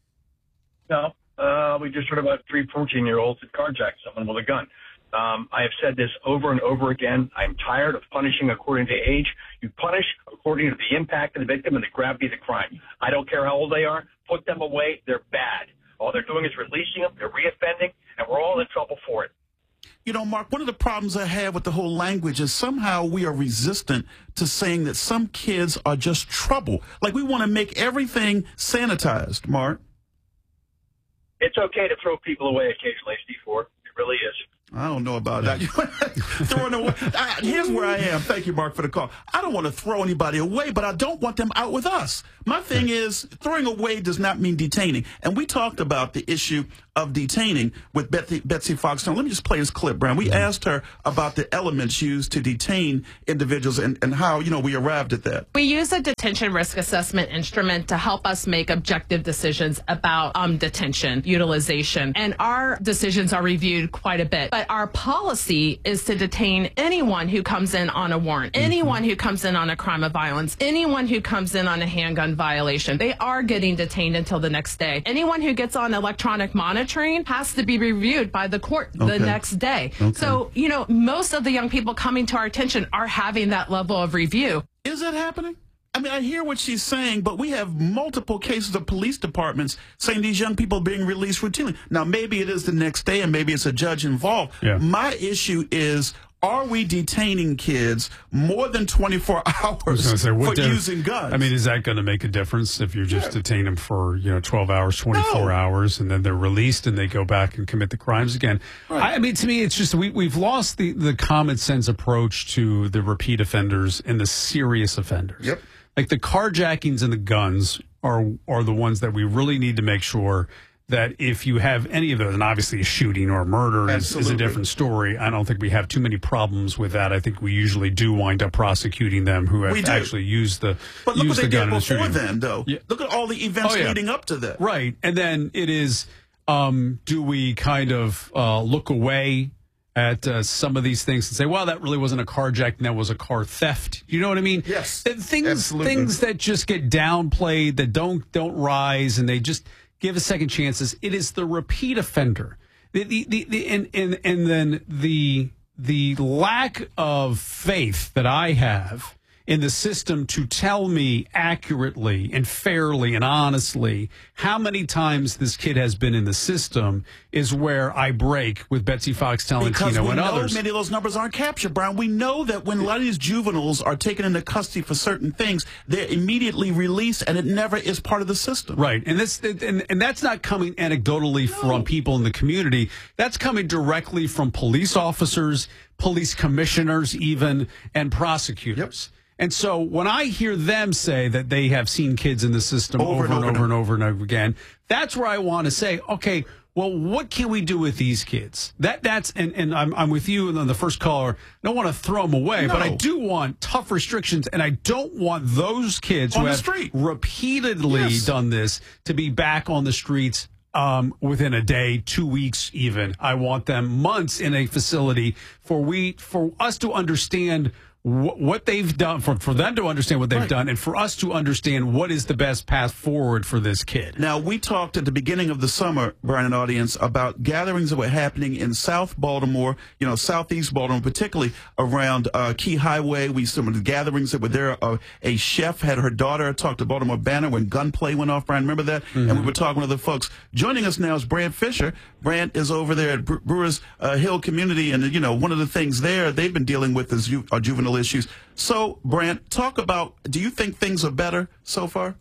No. Uh, we just heard about three fourteen-year-olds that carjacked someone with a gun. Um, I have said this over and over again. I'm tired of punishing according to age. You punish according to the impact of the victim and the gravity of the crime. I don't care how old they are. Put them away. They're bad. All they're doing is releasing them. They're reoffending, and we're all in trouble for it. You know, Mark, one of the problems I have with the whole language is somehow we are resistant to saying that some kids are just trouble. Like we want to make everything sanitized, Mark. It's okay to throw people away occasionally, Steve Ford. It really is. I don't know about that. Throwing away. I, here's where I am. Thank you, Mark, for the call. I don't want to throw anybody away, but I don't want them out with us. My thing is, throwing away does not mean detaining. And we talked about the issue of detaining with Betsy, Betsy Foxstone. Let me just play this clip, Brian. We asked her about the elements used to detain individuals and, and how, you know, we arrived at that. We use a detention risk assessment instrument to help us make objective decisions about um, detention, utilization, and our decisions are reviewed quite a bit. But our policy is to detain anyone who comes in on a warrant, mm-hmm. anyone who comes in on a crime of violence, anyone who comes in on a handgun violation. They are getting detained until the next day. Anyone who gets on electronic monitoring has to be reviewed by the court Okay. the next day. Okay. So, you know, most of the young people coming to our attention are having that level of review. Is it happening? I mean, I hear what she's saying, but we have multiple cases of police departments saying these young people are being released routinely. Now, maybe it is the next day and maybe it's a judge involved. Yeah. My issue is, are we detaining kids more than twenty-four I was hours gonna say, what for dif- using guns? I mean, is that going to make a difference if you're just Yeah. detaining them for, you know, twelve hours, twenty-four No. hours, and then they're released and they go back and commit the crimes again? Right. I, I mean, to me, it's just we, we've lost the, the common sense approach to the repeat offenders and the serious offenders. Yep. Like the carjackings and the guns are are the ones that we really need to make sure that if you have any of those, and obviously a shooting or a murder is, is a Absolutely. different story. I don't think we have too many problems with that. I think we usually do wind up prosecuting them who We have do. actually used the But look used what they the gun did in the before shooting. then, though. Yeah. Look at all the events Oh, yeah. leading up to that. Right. And then it is, um, do we kind of uh, look away at uh, some of these things and say, well, that really wasn't a carjacking, that was a car theft. You know what I mean? Yes. Uh, Things Absolutely. things that just get downplayed, that don't don't rise, and they just give us second chances. It is the repeat offender. The, the, the, the, and, and, and then the the lack of faith that I have in the system to tell me accurately and fairly and honestly how many times this kid has been in the system is where I break with Betsy Fox Because Talentino we and know others. many of those numbers aren't captured, Brian. We know that when a lot of these juveniles are taken into custody for certain things, they're immediately released, and it never is part of the system. Right, and this and, and that's not coming anecdotally from people in the community. That's coming directly from police officers, police commissioners, even, and prosecutors. Yep. And so when I hear them say that they have seen kids in the system over, over and, over, and over and over and over again, that's where I want to say, okay, well, what can we do with these kids? That that's and, and I'm I'm with you and then the first caller. I don't want to throw them away, No. but I do want tough restrictions, and I don't want those kids On who the have street. repeatedly Yes. done this to be back on the streets um, within a day, two weeks, even. I want them months in a facility for we for us to understand wh- what they've done, for, for them to understand what they've Right. done, and for us to understand what is the best path forward for this kid. Now, we talked at the beginning of the summer, Brian and audience, about gatherings that were happening in South Baltimore, you know, Southeast Baltimore, particularly around uh, Key Highway. We some of the gatherings that were there. Uh, a chef had her daughter talk to Baltimore Banner when gunplay went off, Brian. Remember that? Mm-hmm. And we were talking with other folks. Joining us now is Brant Fisher. Brant is over there at Bre- Brewers uh, Hill Community, and, you know, one of the things there they've been dealing with is ju- uh, juvenile issues. So, Brant, talk about, do you think things are better so far?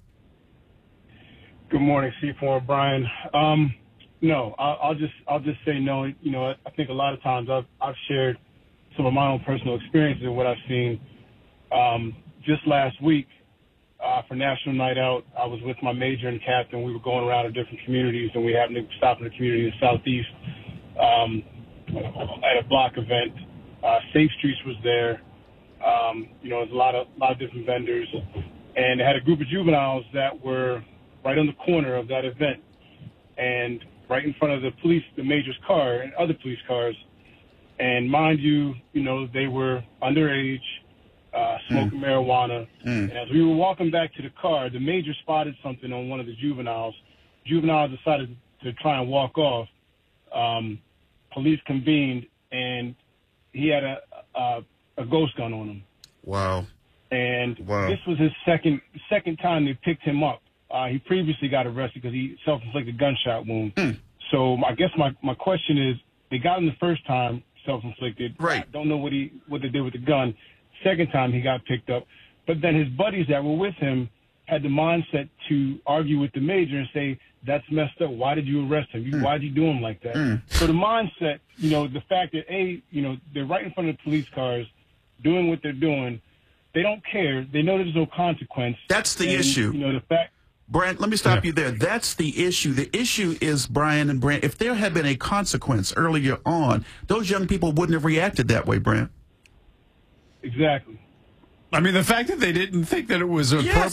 Good morning, C four and Brian. Um, no, I'll, I'll just I'll just say no. You know, I, I think a lot of times I've I've shared some of my own personal experiences and what I've seen. Um, just last week, uh, for National Night Out, I was with my major and captain. We were going around to different communities, and we happened to stop in a community in the southeast. Um, at a block event. Uh, Safe Streets was there. Um, you know, there's a lot of lot of different vendors, and they had a group of juveniles that were right on the corner of that event, and right in front of the police, the major's car, and other police cars. And mind you, you know, they were underage, uh, smoking mm. marijuana. Mm. And as we were walking back to the car, the major spotted something on one of the juveniles. Juveniles decided to try and walk off. Um, police convened, and he had a, a a ghost gun on him. Wow. And wow. this was his second second time they picked him up. Uh, he previously got arrested because he self-inflicted gunshot wound. Mm. So I guess my, my question is, they got him the first time, self-inflicted. Right. I don't know what he what they did with the gun. Second time he got picked up. But then his buddies that were with him had the mindset to argue with the major and say, that's messed up. Why did you arrest him? You, mm. Why did you do him like that? Mm. So the mindset, you know, the fact that, A, you know, they're right in front of the police cars doing what they're doing. They don't care. They know there's no consequence. That's the and, issue. You know, the fact. Brent, let me stop yeah. you there. That's the issue. The issue is, Brian and Brent, if there had been a consequence earlier on, those young people wouldn't have reacted that way, Brent. Exactly. I mean, the fact that they didn't think that it was appropriate. Yes.